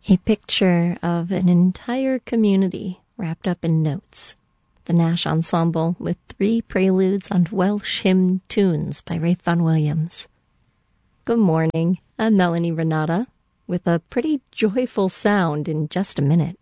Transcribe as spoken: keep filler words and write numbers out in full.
A picture of an entire community wrapped up in notes. The Nash Ensemble with three preludes on Welsh hymn tunes by Ralph Vaughan Williams. Good morning, I'm Melanie Renata with a pretty joyful sound in just a minute.